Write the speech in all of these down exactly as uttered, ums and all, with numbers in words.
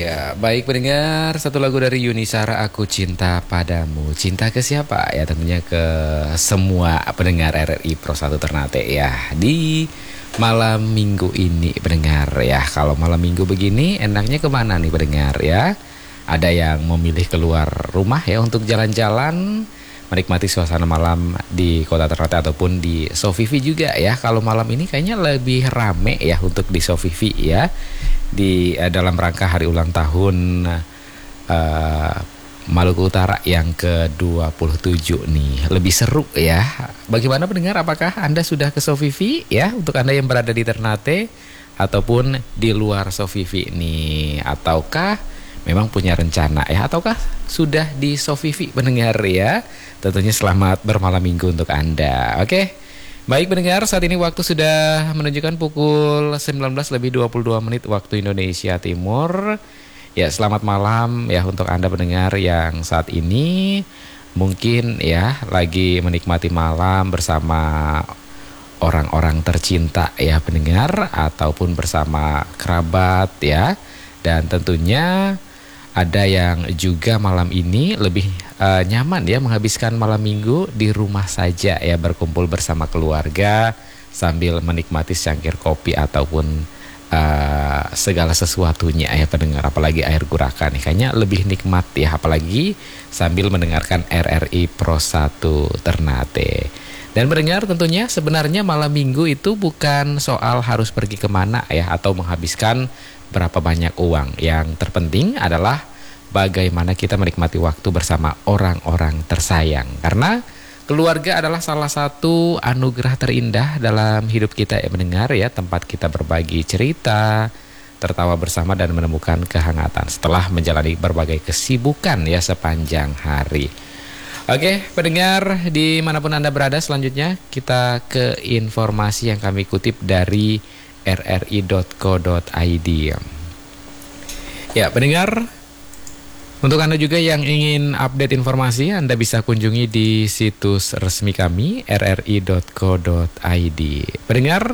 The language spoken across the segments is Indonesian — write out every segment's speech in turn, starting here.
Ya, baik pendengar, satu lagu dari Yuni Shara, Aku Cinta Padamu. Cinta ke siapa? Ya tentunya ke semua pendengar R R I Pro satu Ternate ya. Di malam minggu ini pendengar ya. Kalau malam minggu begini enaknya kemana nih pendengar ya? Ada yang memilih keluar rumah ya untuk jalan-jalan, menikmati suasana malam di kota Ternate ataupun di Sofivi juga ya. Kalau malam ini kayaknya lebih rame ya untuk di Sofivi ya. Di uh, dalam rangka hari ulang tahun uh, Maluku Utara yang ke dua puluh tujuh nih. Lebih seru ya. Bagaimana pendengar, apakah Anda sudah ke Sofivi ya? Untuk Anda yang berada di Ternate ataupun di luar Sofivi nih, ataukah memang punya rencana ya, ataukah sudah di Sofivi pendengar ya? Tentunya selamat bermalam minggu untuk Anda. Oke. Baik pendengar, saat ini waktu sudah menunjukkan pukul sembilan belas lebih dua puluh dua menit waktu Indonesia Timur. Ya, selamat malam ya untuk Anda pendengar yang saat ini mungkin ya lagi menikmati malam bersama orang-orang tercinta ya pendengar, ataupun bersama kerabat ya. Dan tentunya ada yang juga malam ini lebih uh, nyaman ya menghabiskan malam minggu di rumah saja ya, berkumpul bersama keluarga sambil menikmati secangkir kopi ataupun uh, segala sesuatunya ya pendengar, apalagi air gurakan kayaknya lebih nikmat ya, apalagi sambil mendengarkan R R I Pro satu Ternate. Dan mendengar tentunya sebenarnya malam minggu itu bukan soal harus pergi kemana ya atau menghabiskan berapa banyak uang. Yang terpenting adalah bagaimana kita menikmati waktu bersama orang-orang tersayang. Karena keluarga adalah salah satu anugerah terindah dalam hidup kita ya mendengar ya. Tempat kita berbagi cerita, tertawa bersama dan menemukan kehangatan setelah menjalani berbagai kesibukan ya sepanjang hari. Oke pendengar, dimanapun Anda berada, selanjutnya kita ke informasi yang kami kutip dari r r i dot co dot i d. Ya pendengar, untuk Anda juga yang ingin update informasi, Anda bisa kunjungi di situs resmi kami r r i dot co dot i d. Pendengar,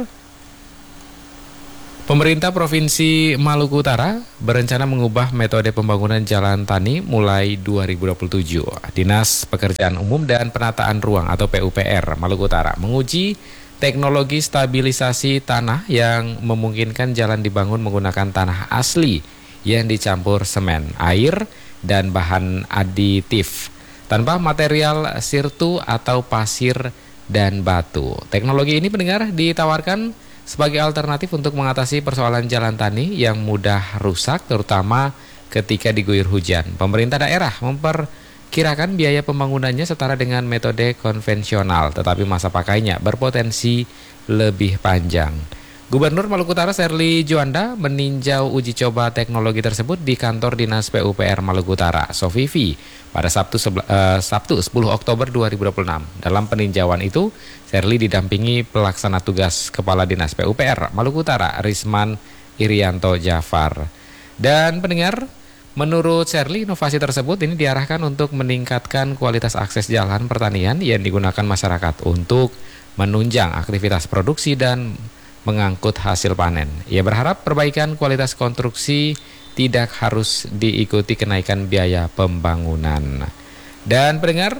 pemerintah Provinsi Maluku Utara berencana mengubah metode pembangunan jalan tani mulai dua ribu dua puluh tujuh. Dinas Pekerjaan Umum dan Penataan Ruang atau P U P R Maluku Utara menguji teknologi stabilisasi tanah yang memungkinkan jalan dibangun menggunakan tanah asli yang dicampur semen, air, dan bahan aditif tanpa material sirtu atau pasir dan batu. Teknologi ini pendengar ditawarkan sebagai alternatif untuk mengatasi persoalan jalan tani yang mudah rusak terutama ketika diguyur hujan. Pemerintah daerah memperkirakan biaya pembangunannya setara dengan metode konvensional, tetapi masa pakainya berpotensi lebih panjang. Gubernur Maluku Utara Sherly Juanda meninjau uji coba teknologi tersebut di kantor Dinas P U P R Maluku Utara, Sofivi, pada Sabtu, uh, Sabtu sepuluh Oktober dua ribu dua puluh enam. Dalam peninjauan itu, Sherly didampingi pelaksana tugas Kepala Dinas P U P R Maluku Utara, Risman Irianto Jafar. Dan pendengar, menurut Sherly, inovasi tersebut ini diarahkan untuk meningkatkan kualitas akses jalan pertanian yang digunakan masyarakat untuk menunjang aktivitas produksi dan mengangkut hasil panen. Ia berharap perbaikan kualitas konstruksi tidak harus diikuti kenaikan biaya pembangunan. Dan pendengar,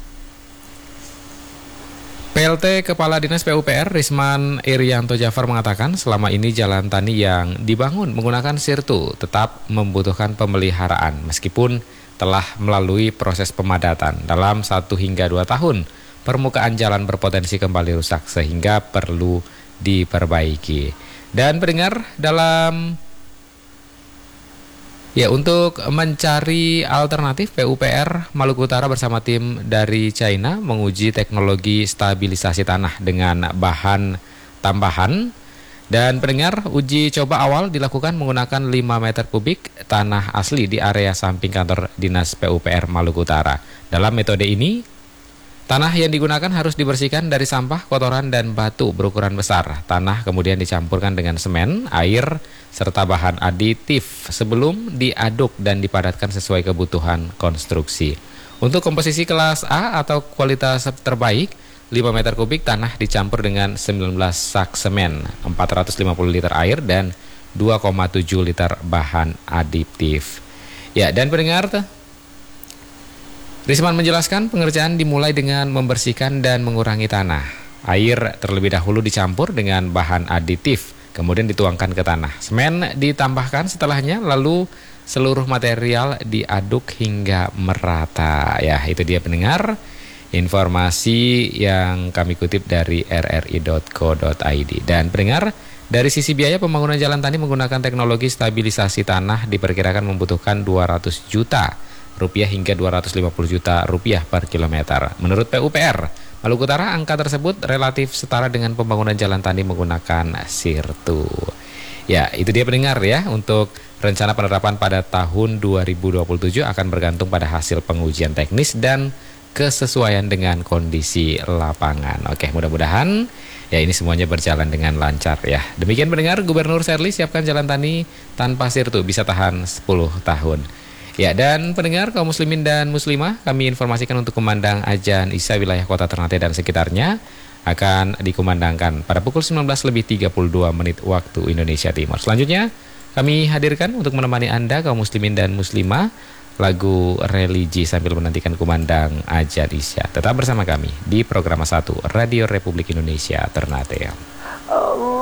P L T Kepala Dinas P U P R Risman Irianto Jafar mengatakan selama ini jalan tani yang dibangun menggunakan sirtu tetap membutuhkan pemeliharaan meskipun telah melalui proses pemadatan. Dalam satu hingga dua tahun permukaan jalan berpotensi kembali rusak sehingga perlu diperbaiki. Dan pendengar, dalam ya untuk mencari alternatif, P U P R Maluku Utara bersama tim dari China menguji teknologi stabilisasi tanah dengan bahan tambahan. Dan pendengar, uji coba awal dilakukan menggunakan lima meter kubik tanah asli di area samping kantor Dinas P U P R Maluku Utara. Dalam metode ini, tanah yang digunakan harus dibersihkan dari sampah, kotoran, dan batu berukuran besar. Tanah kemudian dicampurkan dengan semen, air, serta bahan aditif sebelum diaduk dan dipadatkan sesuai kebutuhan konstruksi. Untuk komposisi kelas A atau kualitas terbaik, lima meter kubik tanah dicampur dengan sembilan belas sak semen, empat ratus lima puluh liter air, dan dua koma tujuh liter bahan adiktif. Ya, dan pendengar, Risman menjelaskan pengerjaan dimulai dengan membersihkan dan mengurangi tanah. Air terlebih dahulu dicampur dengan bahan aditif, kemudian dituangkan ke tanah. Semen ditambahkan setelahnya, lalu seluruh material diaduk hingga merata. Ya, itu dia pendengar, informasi yang kami kutip dari r r i dot co dot i d. Dan pendengar, dari sisi biaya pembangunan jalan tani menggunakan teknologi stabilisasi tanah diperkirakan membutuhkan dua ratus juta rupiah hingga dua ratus lima puluh juta rupiah per kilometer. Menurut P U P R Maluku Utara, angka tersebut relatif setara dengan pembangunan jalan tani menggunakan sirtu. Ya, itu dia pendengar ya, untuk rencana penerapan pada tahun dua ribu dua puluh tujuh akan bergantung pada hasil pengujian teknis dan kesesuaian dengan kondisi lapangan. Oke, mudah-mudahan ya ini semuanya berjalan dengan lancar ya. Demikian pendengar, Gubernur Sherly siapkan jalan tani tanpa sirtu bisa tahan sepuluh tahun. Ya, dan pendengar kaum muslimin dan muslimah, kami informasikan untuk kumandang azan Isya wilayah kota Ternate dan sekitarnya akan dikumandangkan pada pukul sembilan belas lebih tiga puluh dua menit waktu Indonesia Timur. Selanjutnya kami hadirkan untuk menemani Anda kaum muslimin dan muslimah lagu religi sambil menantikan kumandang azan Isya. Tetap bersama kami di program satu Radio Republik Indonesia Ternate. Allah